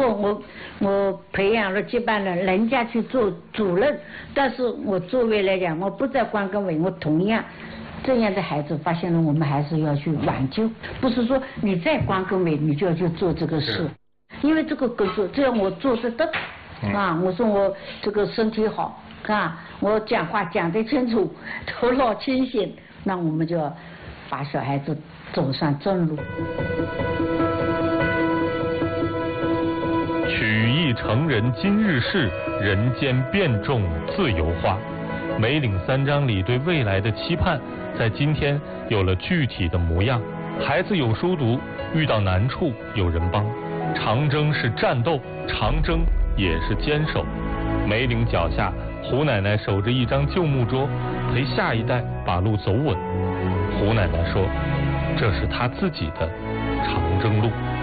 说我培养了接班人，人家去做主任，但是我作为来讲，我不在关根委，我同样这样的孩子发现了，我们还是要去挽救，不是说你在关根委你就要去做这个事，因为这个工作这样我做得到啊，我说我这个身体好啊，我讲话讲得清楚，头脑清醒，那我们就要把小孩子走上正路。 取义成人今日事，人间变种自由化。梅岭3章里对未来的期盼，在今天有了具体的模样。孩子有书读，遇到难处有人帮。长征是战斗，长征也是坚守。梅岭脚下，胡奶奶守着一张旧木桌，陪下一代把路走稳。胡奶奶说，这是她自己的长征路。